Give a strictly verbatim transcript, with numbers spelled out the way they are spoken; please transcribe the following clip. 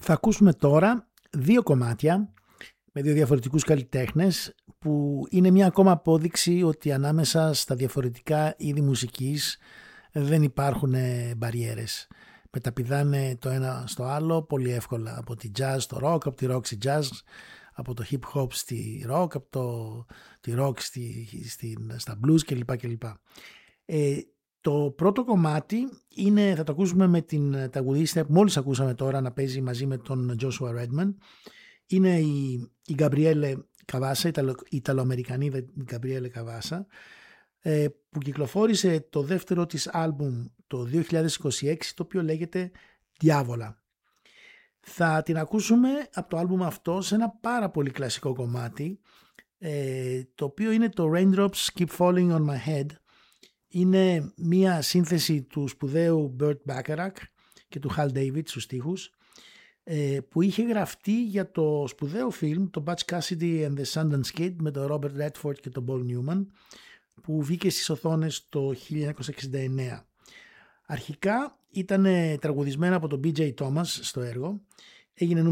Θα ακούσουμε τώρα δύο κομμάτια με δύο διαφορετικούς καλλιτέχνες που είναι μια ακόμα απόδειξη ότι ανάμεσα στα διαφορετικά είδη μουσικής δεν υπάρχουν μπαριέρες. Μεταπηδάνε το ένα στο άλλο πολύ εύκολα, από τη jazz στο rock, από τη rock στη jazz, από το hip hop στη rock, από το, τη rock στη, στη, στα blues κλπ. κλπ. Ε, το πρώτο κομμάτι είναι, θα το ακούσουμε με την τραγουδίστρια που μόλις ακούσαμε τώρα να παίζει μαζί με τον Joshua Redman. Είναι η, η Gabriele Cavassa, η Ιταλοαμερικανή Gabriele Cavassa, ε, που κυκλοφόρησε το δεύτερο της άλμπουμ το δύο χιλιάδες είκοσι έξι, το οποίο λέγεται Διάβολα. Θα την ακούσουμε από το άλμπουμ αυτό σε ένα πάρα πολύ κλασικό κομμάτι, ε, το οποίο είναι το Raindrops Keep Falling on My Head. Είναι μία σύνθεση του σπουδαίου Burt Bacharach και του Hal David στους στίχους, ε, που είχε γραφτεί για το σπουδαίο φιλμ το Butch Cassidy and the Sundance Kid με τον Robert Redford και τον Paul Newman, που βγήκε στις οθόνες το χίλια εννιακόσια εξήντα εννέα. Αρχικά ήταν τραγουδισμένα από τον μπι τζέι Thomas στο έργο, έγινε